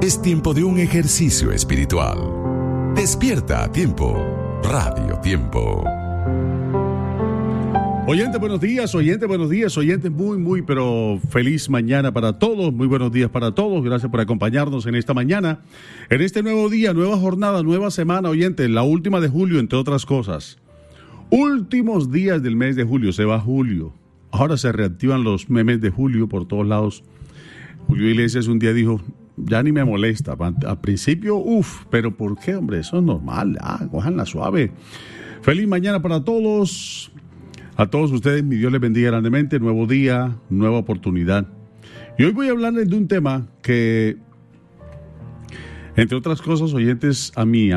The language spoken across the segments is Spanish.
Es tiempo de un ejercicio espiritual. Despierta a tiempo. Radio Tiempo. Oyente, buenos días, oyente, muy, pero feliz mañana para todos, muy buenos días para todos, gracias por acompañarnos en esta mañana, en este nuevo día, nueva jornada, nueva semana, oyente, la última de julio, entre otras cosas. Últimos días del mes de julio, se va julio, ahora se reactivan los memes de julio por todos lados. Julio Iglesias un día dijo, ya ni me molesta, al principio, pero ¿por qué, hombre? Eso es normal, cójanla suave. Feliz mañana para todos. A todos ustedes, mi Dios les bendiga grandemente, nuevo día, nueva oportunidad. Y hoy voy a hablarles de un tema que, entre otras cosas, oyentes, a mí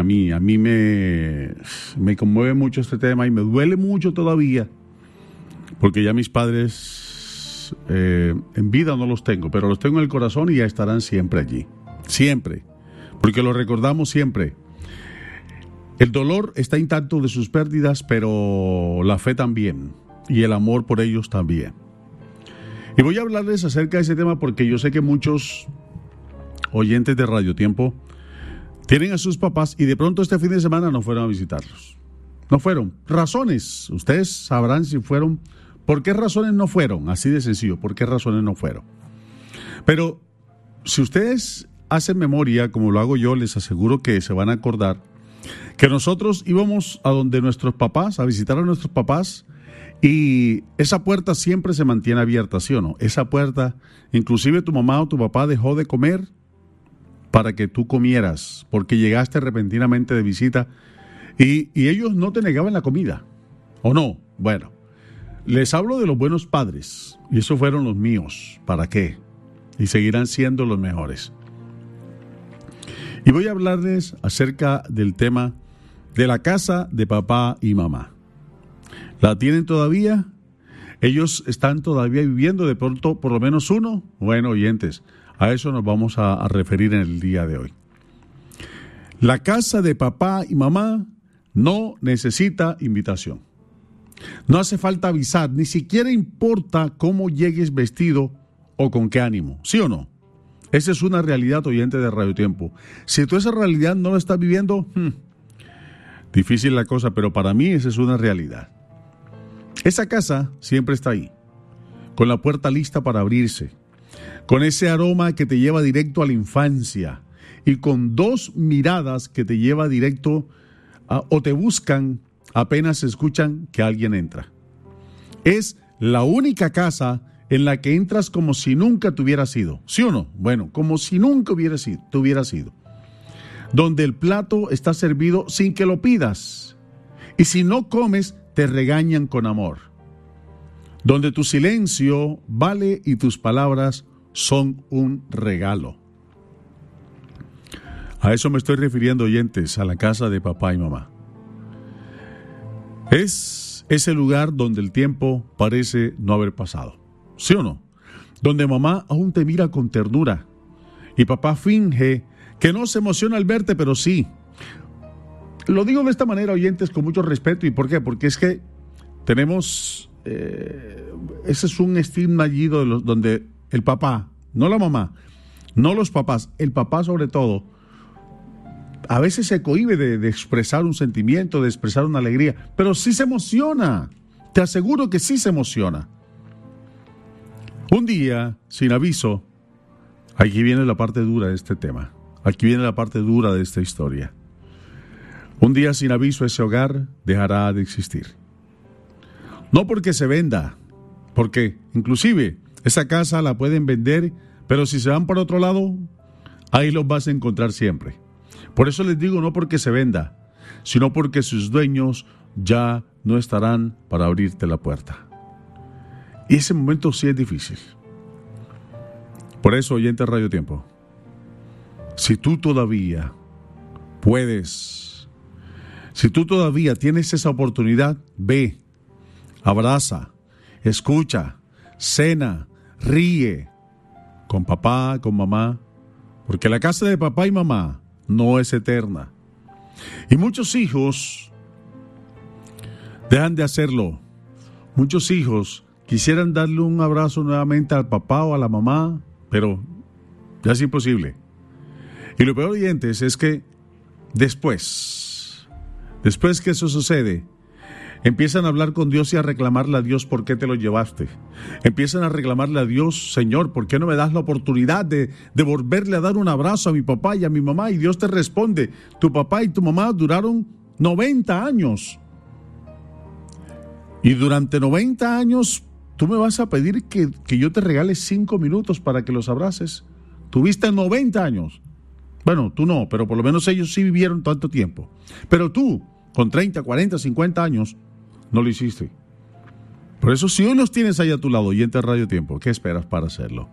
me conmueve mucho este tema y me duele mucho todavía, porque ya mis padres en vida no los tengo, pero los tengo en el corazón y ya estarán siempre allí, siempre, porque los recordamos siempre. El dolor está intacto de sus pérdidas, pero la fe también, y el amor por ellos también. Y voy a hablarles acerca de ese tema porque yo sé que muchos oyentes de Radio Tiempo tienen a sus papás y de pronto este fin de semana no fueron a visitarlos. No fueron. Razones, ustedes sabrán si fueron, por qué razones no fueron, así de sencillo, por qué razones no fueron. Pero si ustedes hacen memoria, como lo hago yo, les aseguro que se van a acordar que nosotros íbamos a donde nuestros papás, a visitar a nuestros papás, y esa puerta siempre se mantiene abierta, ¿sí o no? Esa puerta, inclusive tu mamá o tu papá dejó de comer para que tú comieras, porque llegaste repentinamente de visita, y ellos no te negaban la comida, ¿o no? Bueno, les hablo de los buenos padres, y esos fueron los míos, ¿para qué? Y seguirán siendo los mejores. Y voy a hablarles acerca del tema de la casa de papá y mamá. ¿La tienen todavía? ¿Ellos están todavía viviendo de pronto por lo menos uno? Bueno, oyentes, a eso nos vamos a referir en el día de hoy. La casa de papá y mamá no necesita invitación. No hace falta avisar, ni siquiera importa cómo llegues vestido o con qué ánimo, ¿sí o no? Esa es una realidad, oyente de Radio Tiempo. Si tú esa realidad no la estás viviendo, difícil la cosa, pero para mí esa es una realidad. Esa casa siempre está ahí, con la puerta lista para abrirse, con ese aroma que te lleva directo a la infancia y con dos miradas que te lleva directo o te buscan apenas escuchan que alguien entra. Es la única casa en la que entras como si nunca te hubieras ido, ¿sí o no? Bueno, como si nunca te hubieras ido. Donde el plato está servido sin que lo pidas. Y si no comes, te regañan con amor. Donde tu silencio vale y tus palabras son un regalo. A eso me estoy refiriendo, oyentes, a la casa de papá y mamá. Es ese lugar donde el tiempo parece no haber pasado. ¿Sí o no? Donde mamá aún te mira con ternura y papá finge que no se emociona al verte, pero sí. Lo digo de esta manera, oyentes, con mucho respeto. ¿Y por qué? Porque es que tenemos, ese es un estigma allí donde el papá, no la mamá, no los papás, el papá sobre todo, a veces se cohíbe de expresar un sentimiento, de expresar una alegría, pero sí se emociona. Te aseguro que sí se emociona. Un día, sin aviso, aquí viene la parte dura de este tema. Aquí viene la parte dura de esta historia. Un día sin aviso ese hogar dejará de existir. No porque se venda, porque inclusive esa casa la pueden vender, pero si se van por otro lado, ahí los vas a encontrar siempre. Por eso les digo, no porque se venda, sino porque sus dueños ya no estarán para abrirte la puerta. Y ese momento sí es difícil. Por eso, oyente de Radio Tiempo, si tú todavía puedes, si tú todavía tienes esa oportunidad, ve, abraza, escucha, cena, ríe con papá, con mamá, porque la casa de papá y mamá no es eterna. Y muchos hijos dejan de hacerlo. Muchos hijos quisieran darle un abrazo nuevamente al papá o a la mamá, pero ya es imposible. Y lo peor, oyentes, es que después que eso sucede, empiezan a hablar con Dios y a reclamarle a Dios por qué te lo llevaste. Empiezan a reclamarle a Dios, Señor, ¿por qué no me das la oportunidad de volverle a dar un abrazo a mi papá y a mi mamá? Y Dios te responde, tu papá y tu mamá duraron 90 años. Y durante 90 años, ¿tú me vas a pedir que yo te regale 5 minutos para que los abraces? Tuviste 90 años. Bueno, tú no, pero por lo menos ellos sí vivieron tanto tiempo. Pero tú, con 30, 40, 50 años, no lo hiciste. Por eso, si hoy los tienes ahí a tu lado, oyente de Radio Tiempo, ¿qué esperas para hacerlo?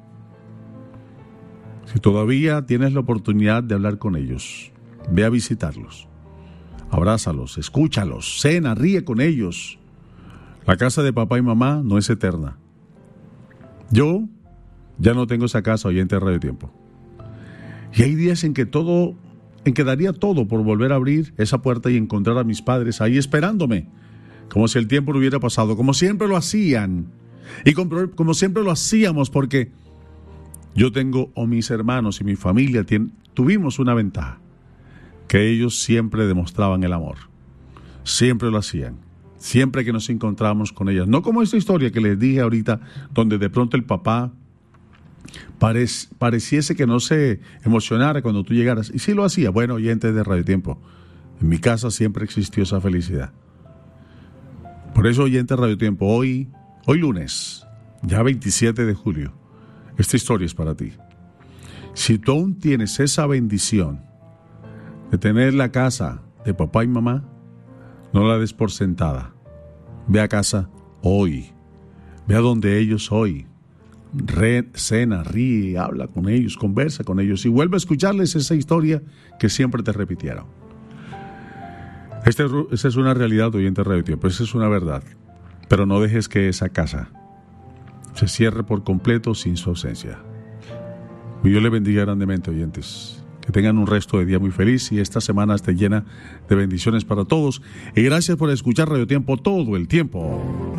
Si todavía tienes la oportunidad de hablar con ellos, ve a visitarlos, abrázalos, escúchalos, cena, ríe con ellos. La casa de papá y mamá no es eterna. Yo ya no tengo esa casa, oyente de Radio Tiempo. Y hay días en que daría todo por volver a abrir esa puerta y encontrar a mis padres ahí esperándome, como si el tiempo no hubiera pasado, como siempre lo hacían, y como siempre lo hacíamos, porque yo tengo, o mis hermanos y mi familia tuvimos una ventaja, que ellos siempre demostraban el amor, siempre lo hacían, siempre que nos encontrábamos con ellas, no como esta historia que les dije ahorita, donde de pronto el papá pareciese que no se emocionara cuando tú llegaras, y sí lo hacía. Bueno, oyentes de Radio Tiempo, en mi casa siempre existió esa felicidad. Por eso, oyente de Radio Tiempo, hoy lunes, ya 27 de julio, esta historia es para ti. Si tú aún tienes esa bendición de tener la casa de papá y mamá, no la des por sentada. Ve a casa hoy, ve a donde ellos hoy. Cena, ríe, habla con ellos, conversa con ellos y vuelve a escucharles esa historia que siempre te repitieron. Esa es una realidad, oyente de Radio Tiempo, esa es una verdad, pero no dejes que esa casa se cierre por completo sin su ausencia. Y Dios le bendiga grandemente, oyentes, que tengan un resto de día muy feliz y esta semana esté llena de bendiciones para todos, y gracias por escuchar Radio Tiempo todo el tiempo.